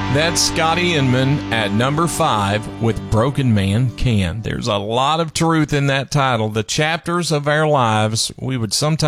That's Scotty Inman at number 5 with Broken Man Can. There's a lot of truth in that title. The chapters of our lives we would sometimes